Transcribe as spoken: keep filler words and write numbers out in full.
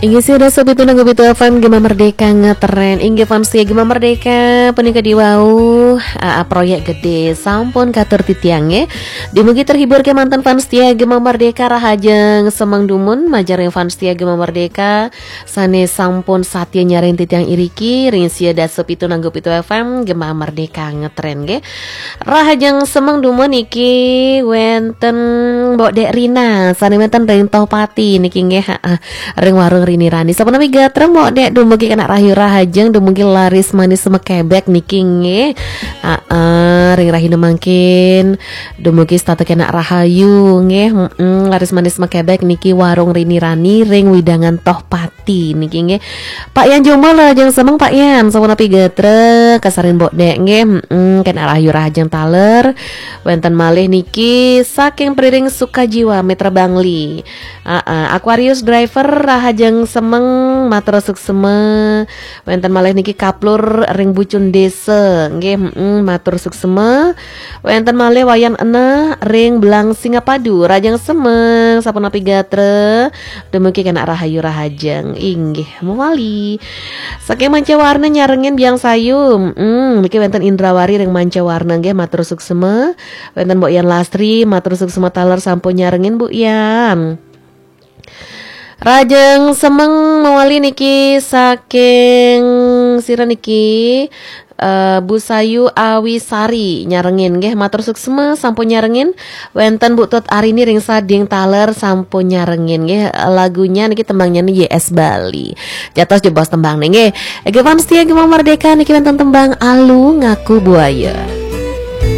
Inggih sudah sobi tuna gobi tu F M Gema Merdeka ngetren. Inggih fans ya Gema Merdeka penika diwau uh, proyek gede sampun katur titiange. Dimugi terhibur ke mantan fans tia Gema Merdeka rahajeng semang dumun majar yang fans tia Gema Merdeka sane sampun satya nyaring titiang iriki ring sia da sobi tuna gobi tu F M Gema Merdeka ngetren ge. Rahajeng semang dumun iki wenten Mbok Dek Rina sane wenten ring Tohpati niki nggih heeh ring warung Rini Rani sapana migatra Mbok Dek dumugi kana rahayu rahajeng dumugi laris manis semekebek niki nggih heeh ring rahina mangkin dumugi statu kena rahayu nggih heeh laris manis semekebek niki warung Rini Rani ring widangan Tohpati niki nggih Pak Yan Jomblo lajeng semeng Pak Yan sapana pigatra kasarin Mbok Dek nggih heeh kena rahayu rahajeng taler wenten malih niki saking priring Sukajiwa Mitra Bangli heeh Aquarius driver rahajeng semeng matur sukseme wenten malih niki kaplur ring bucun desa nggih heeh matur sukseme wenten malih wayan ena ring belang Singapadu rajang semeng sapana pigatre dumugi kana rahayu rahajeng inggih mawali saking Mancawarna nyarengin biang sayu heeh niki wenten Indrawari ring Mancawarna nggih matur sukseme wenten Mbok Yan Lastri matur sukseme taler sampun nyarengin Bu Yan. Rajeng semeng mawali niki saking sira niki uh, Bu Sayu Awisari nyarengin nggih matur sukseme sampun nyarengin wenten Bu Tut Arini ring sading taler sampun nyarengin nggih lagunya niki tembangnya nih Y S Bali jatos jebos tembang nggih nggih fans tia Gema Merdeka niki wenten tembang Alu Ngaku Buaya.